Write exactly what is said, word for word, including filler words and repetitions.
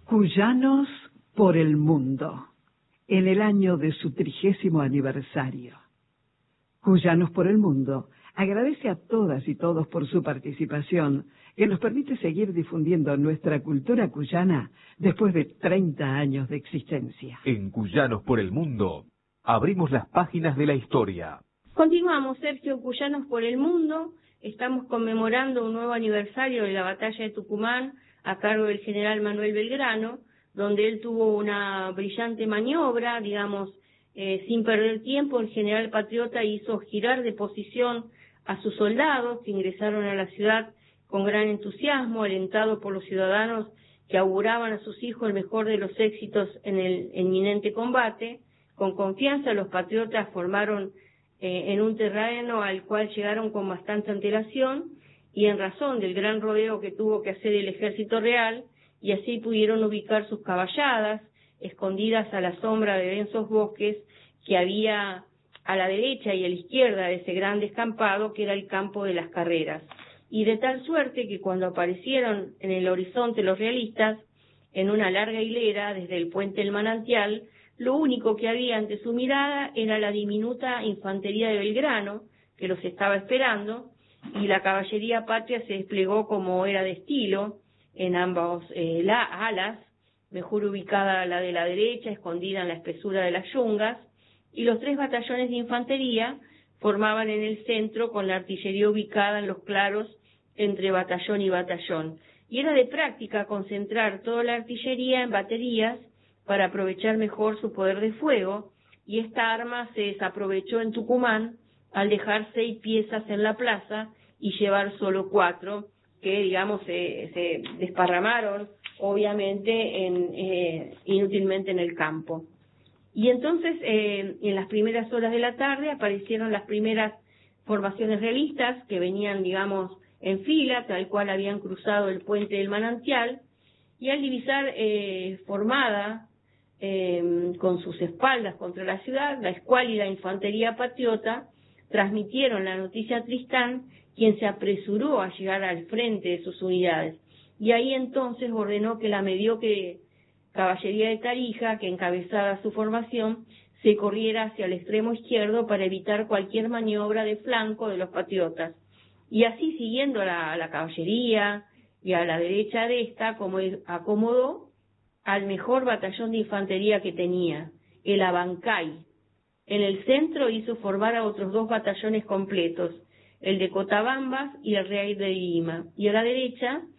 Cuyanos por el mundo, en el año de su trigésimo aniversario. Cuyanos por el mundo agradece a todas y todos por su participación, que nos permite seguir difundiendo nuestra cultura cuyana después de treinta años de existencia. En Cuyanos por el mundo, abrimos las páginas de la historia. Continuamos, Sergio, Cuyanos por el mundo. Estamos conmemorando un nuevo aniversario de la batalla de Tucumán a cargo del general Manuel Belgrano, donde él tuvo una brillante maniobra, digamos, eh, sin perder tiempo. El general patriota hizo girar de posición a sus soldados, que ingresaron a la ciudad con gran entusiasmo, alentado por los ciudadanos que auguraban a sus hijos el mejor de los éxitos en el inminente combate. Con confianza, los patriotas formaron eh, en un terreno al cual llegaron con bastante antelación, y en razón del gran rodeo que tuvo que hacer el ejército real, y así pudieron ubicar sus caballadas, escondidas a la sombra de densos bosques que había a la derecha y a la izquierda de ese gran descampado que era el campo de las Carreras. Y de tal suerte que cuando aparecieron en el horizonte los realistas, en una larga hilera desde el puente del Manantial, lo único que había ante su mirada era la diminuta infantería de Belgrano, que los estaba esperando, y la caballería patria se desplegó como era de estilo, en ambas eh, la, alas, mejor ubicada la de la derecha, escondida en la espesura de las yungas, y los tres batallones de infantería formaban en el centro, con la artillería ubicada en los claros entre batallón y batallón. Y era de práctica concentrar toda la artillería en baterías para aprovechar mejor su poder de fuego, y esta arma se desaprovechó en Tucumán al dejar seis piezas en la plaza y llevar solo cuatro, que digamos se, se desparramaron obviamente en, eh, inútilmente en el campo. Y entonces eh, en las primeras horas de la tarde aparecieron las primeras formaciones realistas que venían, digamos, en fila, tal cual habían cruzado el puente del Manantial, y al divisar eh, formada eh, con sus espaldas contra la ciudad la escuálida infantería patriota, transmitieron la noticia a Tristán, quien se apresuró a llegar al frente de sus unidades, y ahí entonces ordenó que la mediocre caballería de Tarija, que encabezaba su formación, se corriera hacia el extremo izquierdo para evitar cualquier maniobra de flanco de los patriotas, y así siguiendo a la, a la caballería y a la derecha de esta, como acomodó al mejor batallón de infantería que tenía, el Abancay. En el centro hizo formar a otros dos batallones completos, el de Cotabambas y el Real de Lima, y a la derecha